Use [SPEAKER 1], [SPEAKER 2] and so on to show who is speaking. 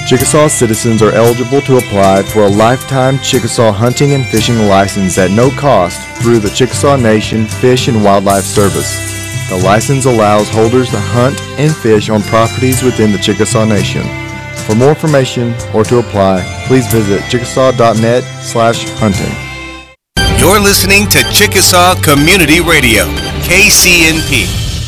[SPEAKER 1] Chickasaw citizens are eligible to apply for a lifetime Chickasaw hunting and fishing license at no cost through the Chickasaw Nation Fish and Wildlife Service. The license allows holders to hunt and fish on properties within the Chickasaw Nation. For more information or to apply, please visit chickasaw.net/hunting.
[SPEAKER 2] You're listening to Chickasaw Community Radio, KCNP.